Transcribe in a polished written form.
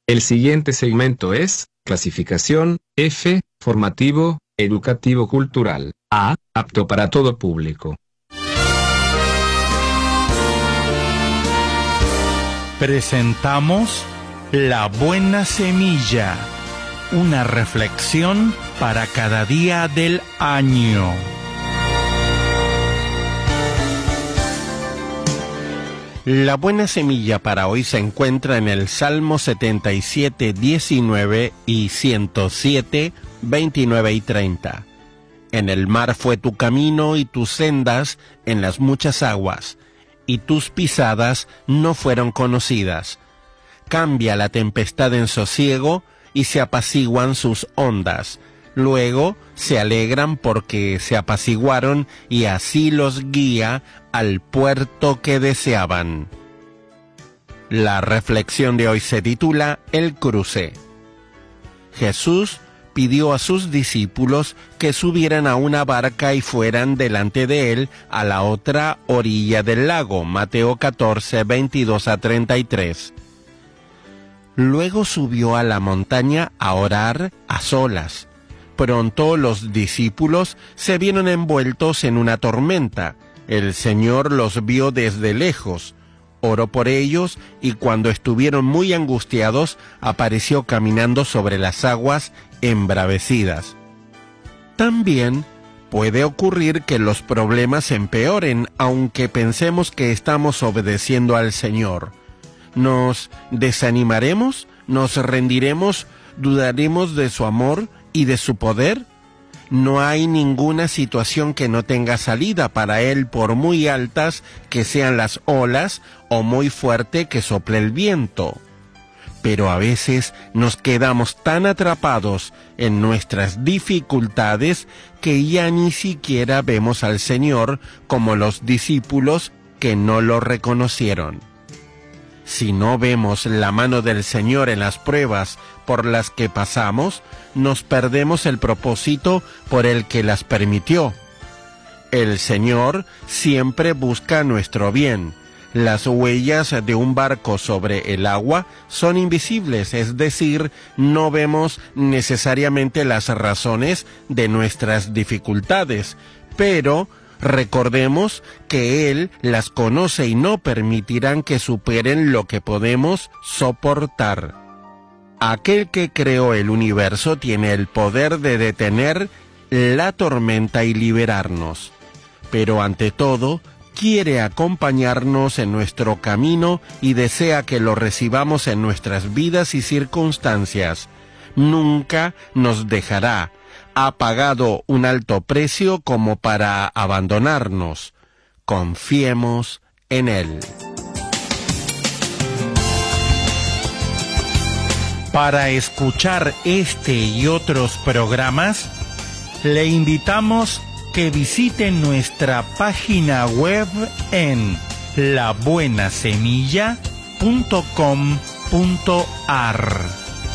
El siguiente segmento es clasificación F, formativo, educativo cultural. A, apto para todo público. Presentamos La Buena Semilla, una reflexión para cada día del año. La buena semilla para hoy se encuentra en el Salmo 77, 19 y 107, 29 y 30. En el mar fue tu camino y tus sendas en las muchas aguas, y tus pisadas no fueron conocidas. Cambia la tempestad en sosiego y se apaciguan sus ondas. Luego se alegran porque se apaciguaron y así los guía al puerto que deseaban. La reflexión de hoy se titula El cruce. Jesús pidió a sus discípulos que subieran a una barca y fueran delante de él a la otra orilla del lago. Mateo 14, 22 a 33. Luego subió a la montaña a orar a solas. Pronto los discípulos se vieron envueltos en una tormenta. El Señor los vio desde lejos. Oró por ellos y cuando estuvieron muy angustiados, apareció caminando sobre las aguas embravecidas. También puede ocurrir que los problemas empeoren, aunque pensemos que estamos obedeciendo al Señor. ¿Nos desanimaremos? ¿Nos rendiremos? ¿Dudaremos de su amor y de su poder? No hay ninguna situación que no tenga salida para Él, por muy altas que sean las olas o muy fuerte que sople el viento. Pero a veces nos quedamos tan atrapados en nuestras dificultades que ya ni siquiera vemos al Señor como los discípulos que no lo reconocieron. Si no vemos la mano del Señor en las pruebas por las que pasamos, nos perdemos el propósito por el que las permitió. El Señor siempre busca nuestro bien. Las huellas de un barco sobre el agua son invisibles, es decir, no vemos necesariamente las razones de nuestras dificultades, pero recordemos que Él las conoce y no permitirán que superen lo que podemos soportar. Aquel que creó el universo tiene el poder de detener la tormenta y liberarnos, pero ante todo quiere acompañarnos en nuestro camino y desea que lo recibamos en nuestras vidas y circunstancias. Nunca nos dejará. Ha pagado un alto precio como para abandonarnos. Confiemos en Él. Para escuchar este y otros programas, le invitamos que visite nuestra página web en labuenasemilla.com.ar.